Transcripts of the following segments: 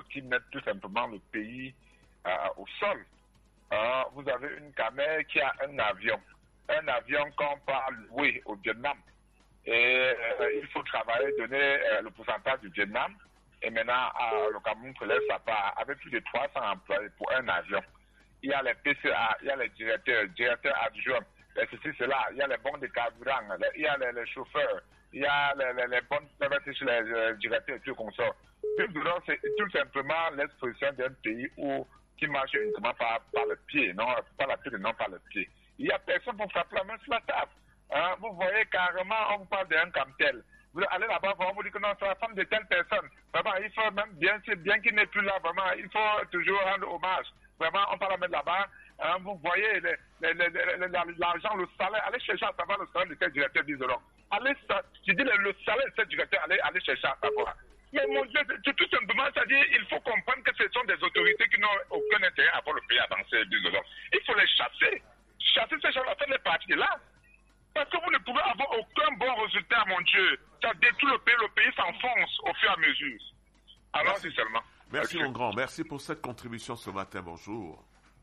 qui mettent tout simplement le pays au sol. Vous avez une Khmer qui a un avion qu'on peut louer au Vietnam. Et il faut travailler, donner le pourcentage du Vietnam. Et maintenant, le Cameroun relève sa part avec plus de 300 employés pour un avion. Il y a les PCA, il y a les directeurs adjoints, ceci, cela, il y a les bons de carburant, il y a les chauffeurs, il y a les bonnes les directeurs et tout comme ça. C'est tout simplement l'exposition d'un pays qui marche uniquement par le pied, non par la tête et non par le pied. Il n'y a personne pour frapper la main sur la table. Vous voyez carrément, on parle d'un comme tel. Vous allez là-bas, on vous dit que non, c'est la femme de telle personne. Vraiment, il faut même, bien qu'il n'est plus là, vraiment, il faut toujours rendre hommage. Vraiment, on peut la mettre là-bas. Vous voyez l'argent, le salaire. Allez chercher à savoir le salaire de ce directeur d'Isolon. Je dis le salaire de ce directeur, allez chercher à savoir. Mais mon Dieu, tout simplement, c'est-à-dire il faut comprendre que ce sont des autorités qui n'ont aucun intérêt à voir le pays avancer d'Isolon. Il faut les chasser. Chasser ces gens-là, faire les parties là. Parce que vous ne pouvez avoir aucun bon résultat, mon Dieu. Ça détruit le pays s'enfonce au fur et à mesure. Alors, c'est seulement. Merci, mon grand. Merci pour cette contribution ce matin. Bonjour.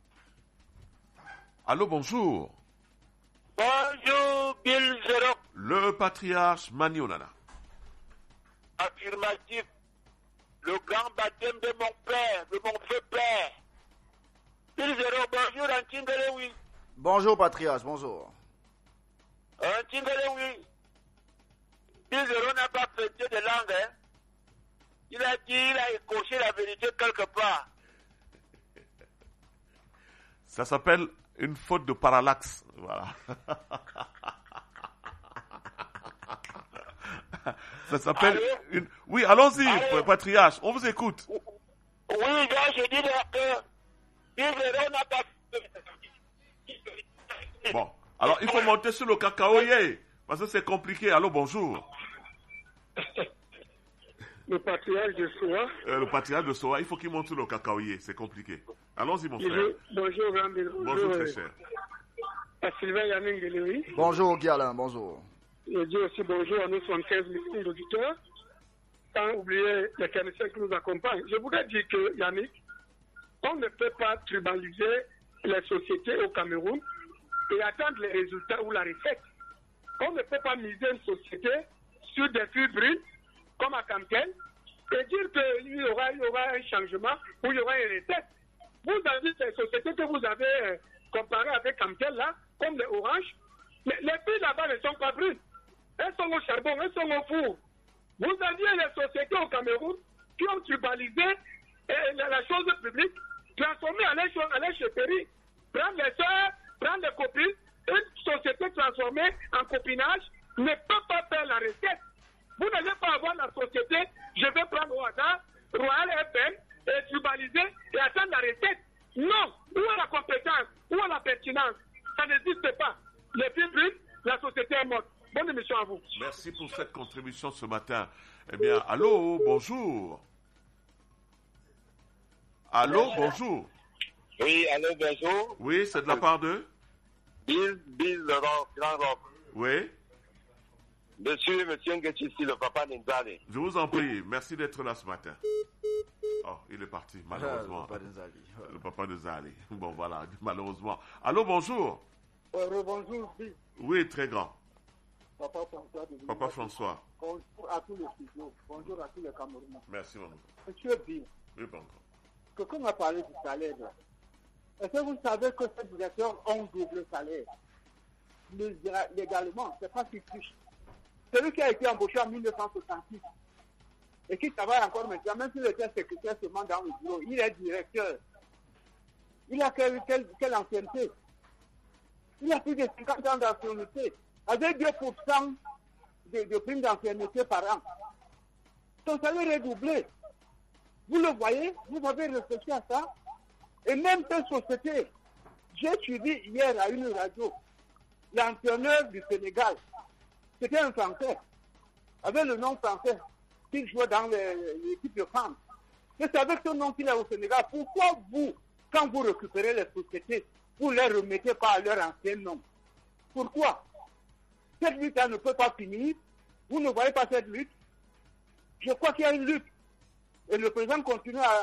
Allô, bonjour. Bonjour, Bill Zero. Le patriarche Manionana. Affirmatif. Le grand baptême de mon père, de mon feu père. Bill Zero, bonjour, Antingele, oui. Bonjour, patriarche, bonjour. Antingele, oui. Bill Zero n'a pas prêté de langue, hein. Il a dit, il a écorché la vérité quelque part. Ça s'appelle une faute de parallaxe. Voilà. Ça s'appelle une... Oui, allons-y, patriarche, on vous écoute. Oui, donc je dis que Bill Zero n'a pas... Bon, alors il faut monter sur le cacaoyer, parce que c'est compliqué. Allô, bonjour. Le patriarche de Soa. Le patriarche de Soa, il faut qu'il monte sur le cacaoyer, c'est compliqué. Allons-y, mon frère. Bonjour, Rambé. Bonjour, très cher. À Sylvain Yanning Guéléry. Bonjour, Guy Alain, bonjour. Je dis aussi bonjour à nos 75 millions d'auditeurs, sans oublier les canadiens qui nous accompagnent. Je voudrais dire que, Yannick, on ne peut pas tribaliser les sociétés au Cameroun et attendre les résultats ou la recette. On ne peut pas miser une société sur des fibres comme à Cantel et dire qu'il y aura un changement ou il y aura une recette. Vous avez ces sociétés que vous avez comparées avec Cantel là, comme les oranges, mais les filles là-bas ne sont pas brunes. Elles sont au charbon, elles sont au four. Vous aviez les sociétés au Cameroun qui ont tribalisé la chose publique, transformée à l'échepperie, prendre les soeurs, prendre les copines, une société transformée en copinage ne peut pas faire la recette. Vous n'allez pas avoir la société, je vais prendre au hasard, Royal FM, et tribaliser et attendre la recette. Non, où est la compétence, où est la pertinence? Ça n'existe pas. Les publics, la société est morte. Bonne émission à vous. Merci pour cette contribution ce matin. Eh bien, allô, bonjour. Allô, bonjour. Oui, allô, bonjour. Oui, c'est de la part de Bill Laurent, Grand Rock. Oui. Monsieur Ngetchisi, le papa Nzali. Je vous en prie, merci d'être là ce matin. Oh, il est parti, malheureusement. Le papa de Zali. Bon, voilà, malheureusement. Allô, bonjour. Bonjour, Bill. Oui, très grand. Papa François. Papa François. Bonjour à tous les studios. Bonjour à tous les Camerounais. Merci, maman. Monsieur Bill. Oui, bon. Quelqu'un a parlé du salaire. Est-ce que vous savez que ces directeurs ont double salaire? Légalement, c'est pas qu'ils touchent. Celui qui a été embauché en 1966 et qui travaille encore maintenant, même s'il était secrétaire seulement dans le bureau, il est directeur. Il a quelle ancienneté? Il a plus de 50 ans d'ancienneté, avec 2% de prime d'ancienneté par an. Son salaire est doublé. Vous le voyez, vous avez réfléchi à ça. Et même cette société, j'ai suivi hier à une radio, l'entraîneur du Sénégal, c'était un Français, avec le nom français, qu'il jouait dans l'équipe de France. Et c'est avec ce nom qu'il est au Sénégal. Pourquoi vous, quand vous récupérez les sociétés, vous ne les remettez pas à leur ancien nom? Pourquoi? Cette lutte ne peut pas finir. Vous ne voyez pas cette lutte? Je crois qu'il y a une lutte. Et le président continue à